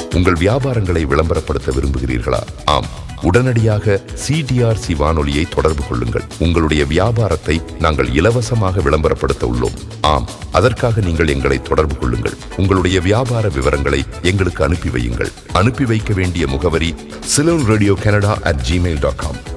உங்கள் வியாபாரங்களை விளம்பரப்படுத்த விரும்புகிறீர்களா? ஆம், உடனடியாக CTRC வானொலியை தொடர்பு கொள்ளுங்கள். உங்களுடைய வியாபாரத்தை நாங்கள் இலவசமாக விளம்பரப்படுத்த உள்ளோம். ஆம், அதற்காக நீங்கள் எங்களை தொடர்பு கொள்ளுங்கள். உங்களுடைய வியாபார விவரங்களை எங்களுக்கு அனுப்பி வையுங்கள். அனுப்பி வைக்க வேண்டிய முகவரி ceylonradiocanada@gmail.com.